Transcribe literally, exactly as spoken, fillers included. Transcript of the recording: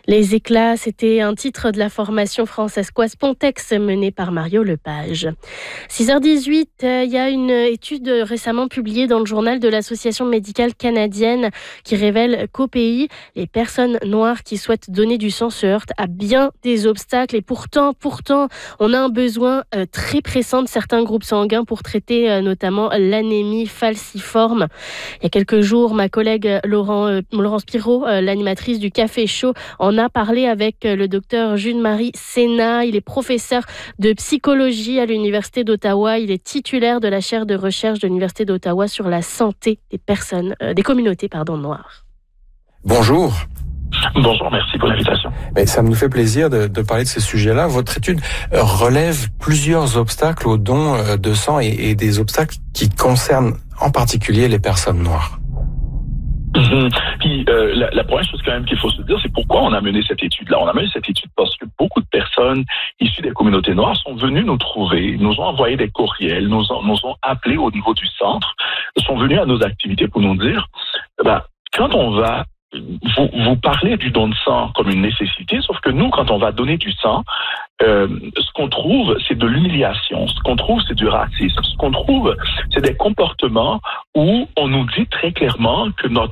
Les éclats, c'était un titre de la formation française Quaspontex menée par Mario Lepage. six heures dix-huit, euh, il y a une étude récemment publiée dans le journal de l'Association médicale canadienne qui révèle qu'au pays, les personnes noires qui souhaitent donner du sang se heurtent à bien des obstacles. Et pourtant, pourtant, on a un besoin euh, très pressant de certains groupes sanguins pour traiter euh, notamment l'anémie falciforme. Il y a quelques jours, ma collègue Laurent, euh, Laurence Pirot, euh, l'animatrice du Café Chaud, en a parlé avec le docteur Jules-Marie Sénat. Il est professeur de psychologie à l'Université d'Ottawa. Il est titulaire de la chaire de recherche de l'Université d'Ottawa sur la santé des personnes, euh, des communautés pardon, noires. Bonjour. Bonjour, merci pour l'invitation. Mais ça me fait plaisir de, de parler de ces sujets-là. Votre étude relève plusieurs obstacles au don de sang et, et des obstacles qui concernent en particulier les personnes noires. Mmh. Puis euh, la, la première chose quand même qu'il faut se dire, c'est pourquoi on a mené cette étude-là. On a mené cette étude parce que beaucoup de personnes issues des communautés noires sont venues nous trouver, nous ont envoyé des courriels, nous ont, nous ont appelés au niveau du centre, sont venus à nos activités pour nous dire, ben, quand on va Vous, vous parlez du don de sang comme une nécessité, sauf que nous, quand on va donner du sang, euh, ce qu'on trouve, c'est de l'humiliation. Ce qu'on trouve, c'est du racisme. Ce qu'on trouve, c'est des comportements où on nous dit très clairement que notre